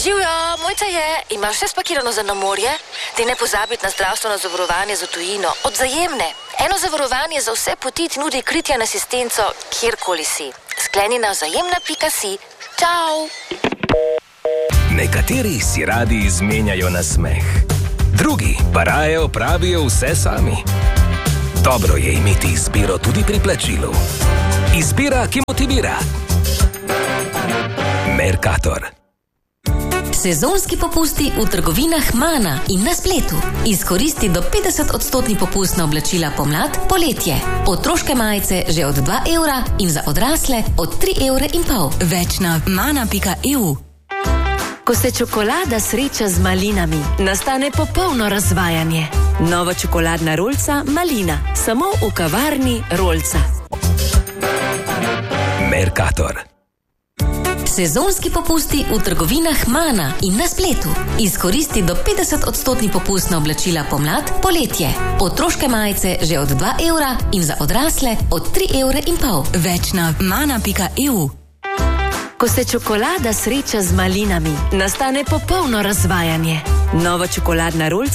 Živjo, Mojca je. Imaš vse spakirano za na morje? Daj ne pozabiti na zdravstveno zavarovanje za tujino. Od Vzajemne. Eno zavarovanje za vse poti ti nudi kritje in asistenco, kjerkoli si. Skleni na vzajemna.si. Čau! Nekateri si radi izmenjajo nasmeh, drugi pa raje opravijo vse sami. Dobro je imeti izbiro tudi pri plačilu. Izbira, ki motivira. Mercator. Sezonski popusti v trgovinah Mana in na spletu. Izkoristi do 50% popust na oblačila pomlad, poletje. Otroške majice že od 2 evra in za odrasle od 3,5 evra. Več na mana.eu. Ko se čokolada sreča z malinami, nastane popolno razvajanje. Nova čokoladna rolca Malina. Samo v kavarni Rolca. Mercator. Sezonski popusti v trgovinah Mana in na spletu. Izkoristi do 50% popust na oblačila pomlad, poletje. Otroške majice že od 2 evra in za odrasle od 3,5 evra. Več na mana.eu. Ko se čokolada sreča z malinami, nastane popolno razvajanje. Nova čokoladna rolca